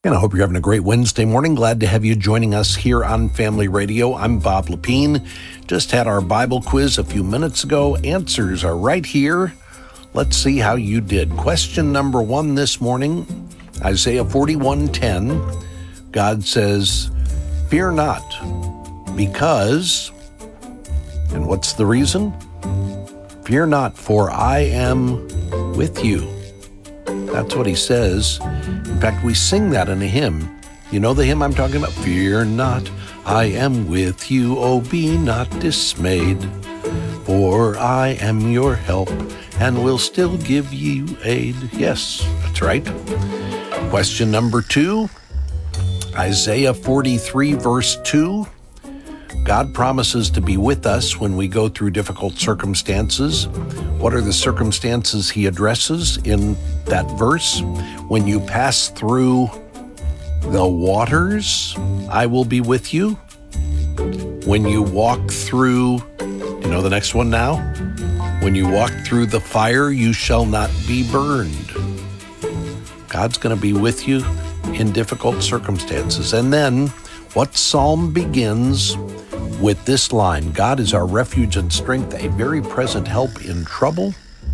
And I hope you're having a great Wednesday morning. Glad to have you joining us here on Family Radio. I'm Bob Lepine. Just had our Bible quiz a few minutes ago. Answers are right here. Let's see how you did. Question number 1 this morning, Isaiah 41:10. God says, "Fear not, because," and what's the reason? "Fear not, for I am with you." That's what he says. In fact, we sing that in a hymn. You know the hymn I'm talking about? Fear not, I am with you, oh be not dismayed, for I am your help and will still give you aid. Yes, that's right. Question number 2, Isaiah 43 verse 2. God promises to be with us when we go through difficult circumstances. What are the circumstances he addresses in that verse? When you pass through the waters, I will be with you. When you walk through, you know the next one now? When you walk through the fire, you shall not be burned. God's going to be with you in difficult circumstances. And then what psalm begins with this line? God is our refuge and strength, a very present help in trouble.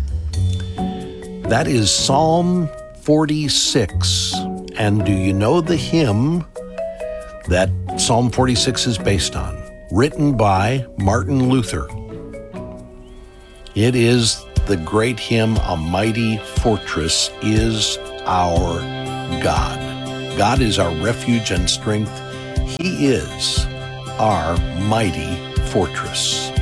That is Psalm 46. And do you know the hymn that Psalm 46 is based on? Written by Martin Luther. It is the great hymn, "A Mighty Fortress is Our God." God is our refuge and strength. He is our mighty fortress.